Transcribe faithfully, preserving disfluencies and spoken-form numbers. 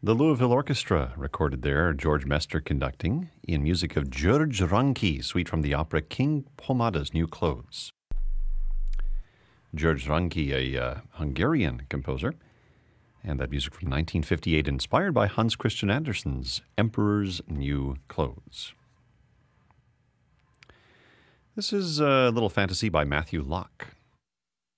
The Louisville Orchestra recorded there, George Mester conducting, in music of György Ranki, suite from the opera King Pomada's New Clothes. György Ranki, a uh, Hungarian composer, and that music from nineteen fifty-eight, inspired by Hans Christian Andersen's Emperor's New Clothes. This is a little fantasy by Matthew Locke.